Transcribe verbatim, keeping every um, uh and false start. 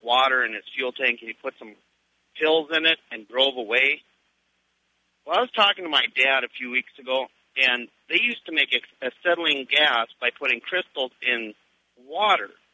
water in his fuel tank, and he put some pills in it and drove away. Well, I was talking to my dad a few weeks ago, and they used to make acetylene gas by putting crystals in water.